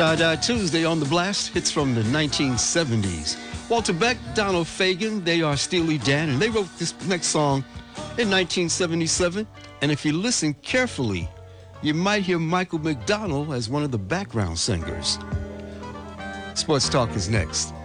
Tie-Dye Tuesday on the blast. Hits from the 1970s. Walter Beck, Donald Fagen, they are Steely Dan, and they wrote this next song in 1977. And if you listen carefully, you might hear Michael McDonald as one of the background singers. Sports Talk is next.